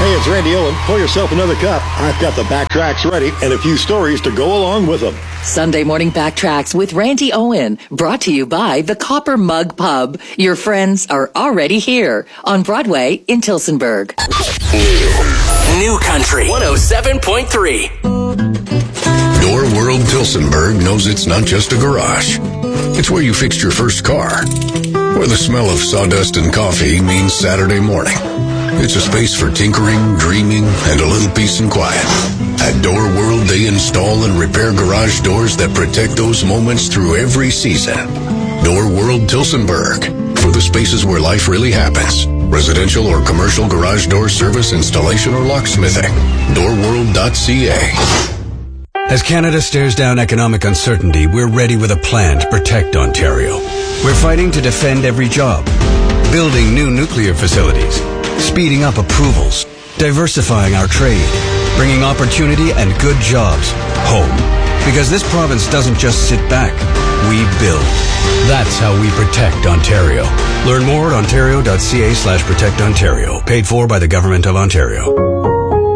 Hey, it's Randy Owen. Pour yourself another cup. I've got the backtracks ready and a few stories to go along with them. Sunday Morning Backtracks with Randy Owen, brought to you by the Copper Mug Pub. Your friends are already here on Broadway in Tillsonburg. New Country 107.3. Door World Tillsonburg knows it's not just a garage. It's where you fixed your first car. Where the smell of sawdust and coffee means Saturday morning. It's a space for tinkering, dreaming, and a little peace and quiet. At Door World, they install and repair garage doors that protect those moments through every season. Door World Tillsonburg, for the spaces where life really happens. Residential or commercial garage door service, installation, or locksmithing. Doorworld.ca. As Canada stares down economic uncertainty, we're ready with a plan to protect Ontario. We're fighting to defend every job, building new nuclear facilities, speeding up approvals, diversifying our trade, bringing opportunity and good jobs home. Because this province doesn't just sit back, we build. That's how we protect Ontario. Learn more at ontario.ca/protectontario. Paid for by the Government of Ontario.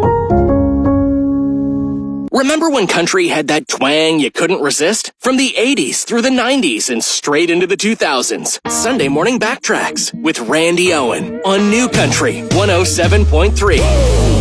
Remember when country had that twang you couldn't resist? From the 80s through the 90s and straight into the 2000s. Sunday Morning Backtracks with Randy Owen on New Country 107.3.